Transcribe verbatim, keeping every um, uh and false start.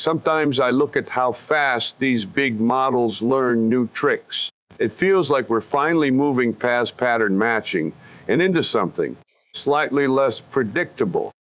Sometimes I look at how fast these big models learn new tricks. It feels like we're finally moving past pattern matching and into something slightly less predictable.